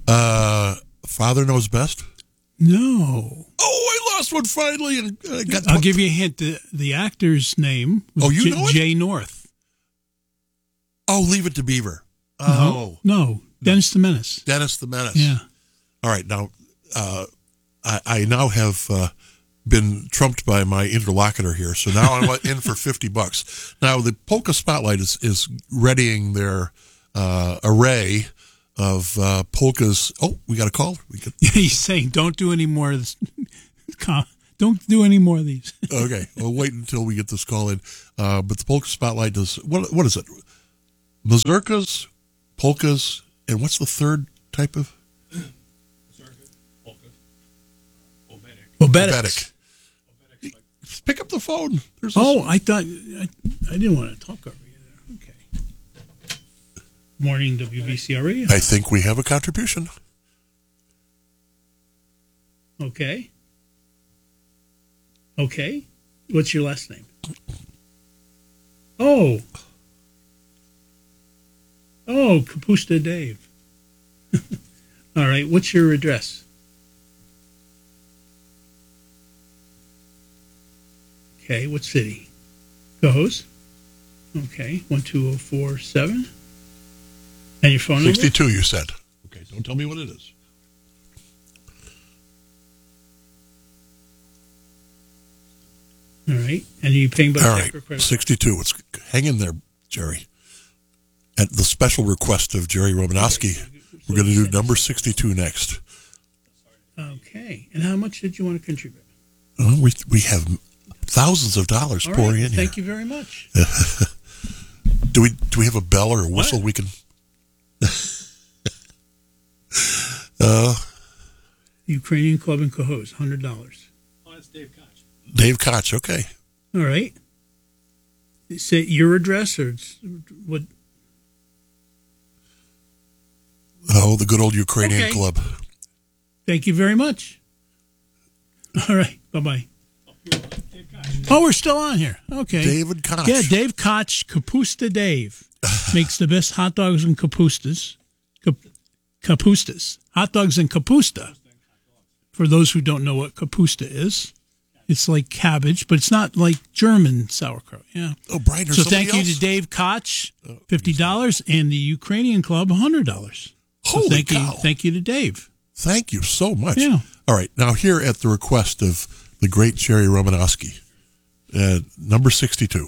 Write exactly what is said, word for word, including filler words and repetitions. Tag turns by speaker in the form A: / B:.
A: Uh, Father Knows Best?
B: No.
A: Oh, I lost one finally. And uh, got
B: I'll give you a hint. The, the actor's name was
A: Oh, you
B: J-
A: know it?
B: Jay North.
A: Oh, Leave It to Beaver. Oh.
B: No, no. Dennis the Menace.
A: Dennis the Menace.
B: Yeah.
A: All right. Now, uh, I, I now have uh, been trumped by my interlocutor here. So now I'm in for fifty bucks. Now, the Polka Spotlight is, is readying their uh, array of uh, polkas. Oh, we got a call. We got...
B: He's saying, don't do any more of this. Don't do any more of these.
A: Okay. We'll wait until we get this call in. Uh, but the Polka Spotlight does, what? what is it? Mazurkas, polkas, and what's the third type of?
B: Bobetics.
A: Bobetic. Pick up the phone. There's a...
B: Oh, I thought, I, I didn't want to talk over you there. Okay. Morning, W B C R Radio.
A: I think we have a contribution.
B: Okay. Okay. What's your last name? Oh. Oh, Kapusta Dave. All right. What's your address? Okay. What city? Cohoes? Okay. one two oh four seven. And your phone number?
A: sixty-two, you said. Okay. Don't tell me what it is.
B: All right. And are you paying by
A: All
B: check
A: right.
B: or credit?
A: sixty-two. It's, hang in there, Jerry. At the special request of Jerry Romanowski, we're going to do number sixty-two next.
B: Okay. And how much did you want to contribute?
A: Oh, we we have thousands of dollars
B: All
A: pouring
B: right.
A: in
B: Thank
A: here.
B: you very much.
A: Do we do we have a bell or a whistle
B: What?
A: we can? uh,
B: Ukrainian Club in Cohoes, one hundred dollars.
C: Oh, that's Dave Koch.
A: Dave Koch. Okay.
B: All right. Say your address or it's- what?
A: Oh, the good old Ukrainian
B: Okay.
A: club.
B: Thank you very much. All right. Bye-bye.
C: Oh, here, Dave Koch.
B: Oh, we're still on here. Okay.
A: David Koch.
B: Yeah, Dave Koch, Kapusta Dave, makes the best hot dogs and kapustas. Kap- kapustas. Hot dogs and kapusta. For those who don't know what kapusta is, it's like cabbage, but it's not like German sauerkraut. Yeah.
A: Oh, Brian, there's
B: So
A: somebody
B: thank you
A: else?
B: to Dave Koch, fifty dollars, and the Ukrainian Club, one hundred dollars. So
A: Holy
B: thank
A: cow.
B: you, thank you to Dave.
A: Thank you so much.
B: Yeah.
A: All right. Now, here at the request of the great Jerry Romanowski, uh, number sixty-two.